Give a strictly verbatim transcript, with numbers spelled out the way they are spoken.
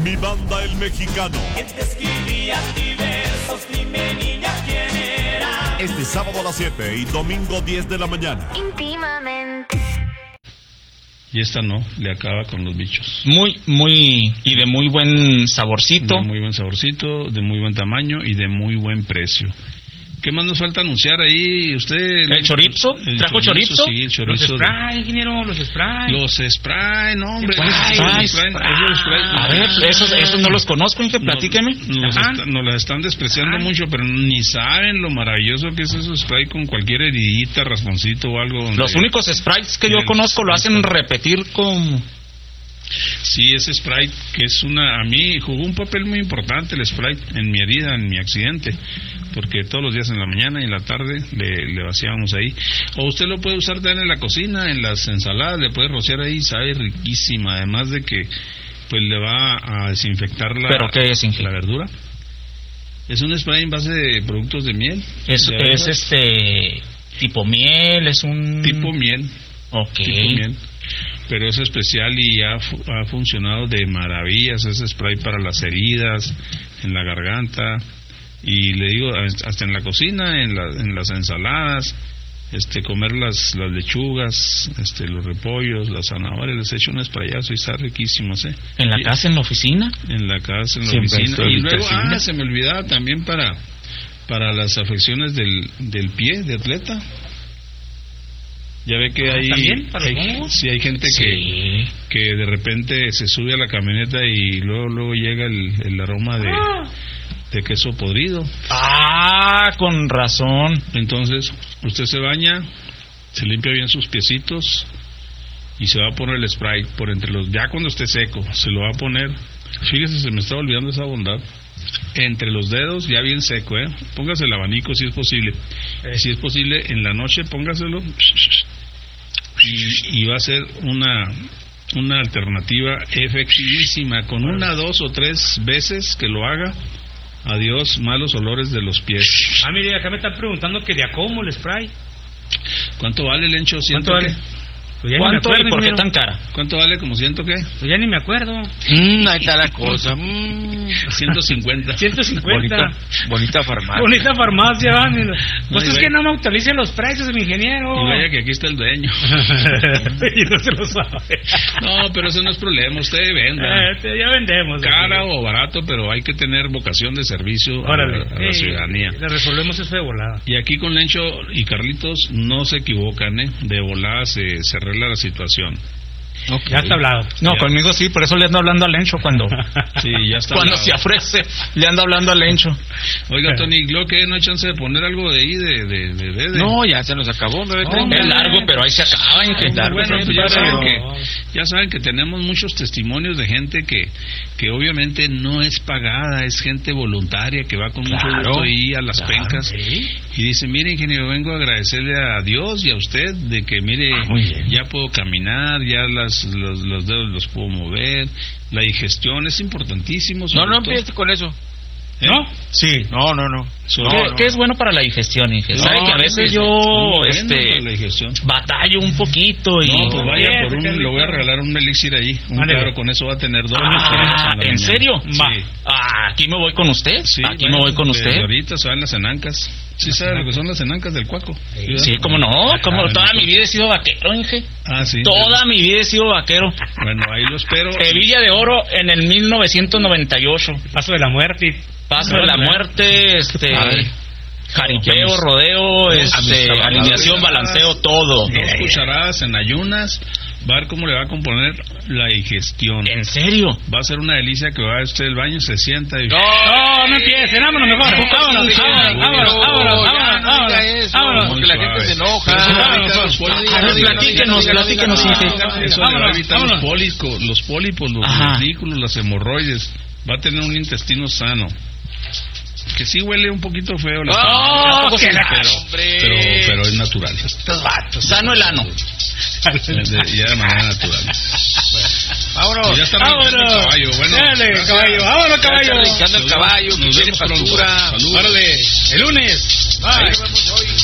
Mi Banda El Mexicano. ¿Quién te escribía diversos? Dime, niña, ¿quién era? Este sábado a las siete y domingo diez de la mañana. Íntimamente. Y esta no, le acaba con los bichos. Muy, muy, y de muy buen saborcito. De muy buen saborcito, de muy buen tamaño y de muy buen precio. ¿Qué más nos falta anunciar ahí? ¿Usted? ¿El chorizo? El ¿Trajo chorizo? Sí, el chorizo. Los spray, ingeniero, los spray. Los spray, no, hombre. Spray, Los spray, spray, esos spray. A ver, esos, esos no los conozco, Inge, platíqueme. Nos, nos, está, nos las están despreciando Ajá. mucho, pero ni saben lo maravilloso que es esos spray con cualquier heridita, rasponcito o algo. Donde... Los únicos sprays que yo conozco lo hacen repetir con... Sí, ese Sprite, que es una... A mí jugó un papel muy importante el Sprite en mi herida, en mi accidente, porque todos los días en la mañana y en la tarde le, le vaciábamos ahí. O usted lo puede usar también en la cocina, en las ensaladas, le puede rociar ahí, sabe riquísima, además de que pues le va a desinfectar la, ¿Pero qué es, Inge? la verdura. Es un spray en base de productos de miel. Es, de es este... tipo miel, es un... Tipo miel. Ok. Tipo miel. Pero es especial y ha, ha funcionado de maravillas ese spray para las heridas, en la garganta, y le digo, hasta en la cocina, en, la, en las ensaladas, este comer las, las lechugas, este los repollos, las zanahorias, les echo un sprayazo y está riquísimo, ¿eh? ¿En la y, casa, en la oficina? En la casa, en la Siempre oficina. Y luego, oficina. ah, se me olvidaba también para, para las afecciones del, del pie, de atleta. Ya ve que hay, ¿También? ¿Para los hay hongos? sí hay gente Sí. que que de repente se sube a la camioneta y luego luego llega el, el aroma de, Ah. de queso podrido. Ah, con razón. Entonces usted se baña, se limpia bien sus piecitos y se va a poner el spray por entre los, ya cuando esté seco se lo va a poner. Fíjese, se me estaba olvidando esa bondad. Entre los dedos, ya bien seco, ¿eh? Póngase el abanico si es posible. Eh. Si es posible, en la noche póngaselo y, y va a ser una una alternativa efectivísima. Con una, dos o tres veces que lo haga, adiós malos olores de los pies. Ah, mire, acá me están preguntando que de a cómo el spray. ¿Cuánto vale, Lencho? ¿Cuánto vale? Que... Pues ya ni me ¿Cuánto acuerdo, y por qué ingeniero. tan cara? ¿Cuánto vale? ¿Como ciento qué? Pues ya ni me acuerdo. Mm, ahí está la cosa. Mm. ciento cincuenta. ciento cincuenta. Bonita, bonita farmacia. Bonita farmacia, van. Pues No, es y que vaya- no me actualicen los precios, mi ingeniero. Y vaya que aquí está el dueño. Y no se lo sabe. No, pero eso no es problema. Usted venda. Eh, te- ya vendemos. Cara aquí. o barato, pero hay que tener vocación de servicio a Órale. la, a la Sí, ciudadanía. Le resolvemos eso de volada. Y aquí con Lencho y Carlitos no se equivocan, ¿eh? De volada se, se arregla la situación. Okay. Ya está hablado. No, Ya. conmigo sí, por eso le ando hablando a Lencho cuando... Sí, ya está. Cuando hablado. se ofrece, le ando hablando a Lencho. Oiga, Tony, ¿lo que no hay chance de poner algo de ahí, de... de, de, de, de? No, ya se nos acabó, nueve treinta. Es largo, pero ahí se acaba, Inge. Muy bueno, pues ya saben, No. que, ya saben que tenemos muchos testimonios de gente que, que obviamente no es pagada, es gente voluntaria que va con mucho Claro, gusto ahí a las claro, pencas sí. y dice, mire, ingeniero, vengo a agradecerle a Dios y a usted de que, mire, Ah, muy bien. ya puedo caminar, ya las, los, los dedos los puedo mover, la digestión es importantísimo. No, sobre no todo. empiece con eso. ¿Eh? ¿No? Sí. No, no, no. Sobre- ¿Qué, No, no. qué es bueno para la digestión, Inge? No, ¿Sabe que a veces es yo, muy bueno este, para la digestión. batallo un poquito y... No, pues vaya Bien, por qué un, le voy a rico. regalar un elixir ahí, un Ándale. claro, con eso va a tener dos. Ah, en la ¿en mañana. serio? Sí. Va. Ah, aquí me voy con usted. Sí, aquí bueno, me voy con de- usted. de ahorita se van las enancas. Sí, sabe lo que son las enancas del cuaco. Sí, cómo no, como Ah, toda no. mi vida he sido vaquero, Inge. Ah, sí. Toda mi vida he sido vaquero. Bueno, ahí lo espero. Sevilla de Oro en el mil novecientos noventa y ocho. Paso de la muerte. Paso de la muerte, este, Padre. jaripeo, rodeo, este, alineación, balanceo, todo. Dos cucharadas en ayunas. Va a ver cómo le va a componer la digestión. ¿En serio? Va a ser una delicia que va a usted al baño, se sienta y... No, no empiecen, vámonos mejor. Vámonos, vámonos, vámonos, vámonos, vámonos, vámonos, vámonos. Porque la gente se enoja. Pero eso va a Vámonos, evitar los vámonos. pólipos. A ver, platíquenos, platíquenos, Inge. Eso le va a Vámonos, evitar los vámonos. pólipos, los pólipos, los Ajá. vesículos, las hemorroides. Va a tener un intestino sano. Que sí huele un poquito feo la ¡Oh, comida, qué pero, asco, hombre! pero, pero es natural. Estos vatos. Sano el ano. De- de- ya de manera natural. Vámonos. Pues ya está Vámonos. brincando el caballo. Bueno, Dale, gracias. caballo, vámonos, Ya caballo. está brincando el caballo, que Nos tiene vemos pronto. factura. Saludos. Órale, el lunes. Ahí Bye. nos vemos hoy.